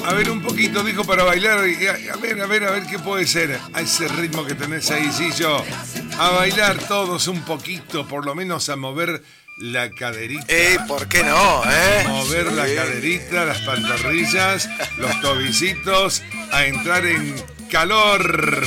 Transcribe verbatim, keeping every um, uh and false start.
A ver, un poquito, dijo, para bailar. A ver, a ver, a ver qué puede ser. A ese ritmo que tenés ahí, Sillo. A bailar todos un poquito, por lo menos a mover la caderita. Eh, ¿por qué no, eh? Mover sí. la caderita, las pantorrillas, los tobicitos, a entrar en calor.